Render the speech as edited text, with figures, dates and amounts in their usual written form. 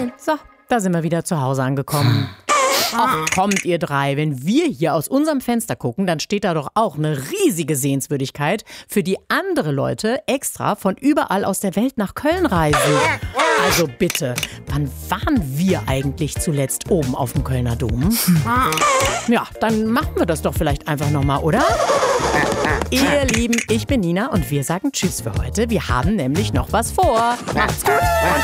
denn? So, da sind wir wieder zu Hause angekommen. Ach, kommt ihr drei. Wenn wir hier aus unserem Fenster gucken, dann steht da doch auch eine riesige Sehenswürdigkeit, für die andere Leute extra von überall aus der Welt nach Köln reisen. Also bitte, wann waren wir eigentlich zuletzt oben auf dem Kölner Dom? Ja, dann machen wir das doch vielleicht einfach nochmal, oder? Ihr Lieben, ich bin Nina und wir sagen Tschüss für heute. Wir haben nämlich noch was vor. Macht's gut und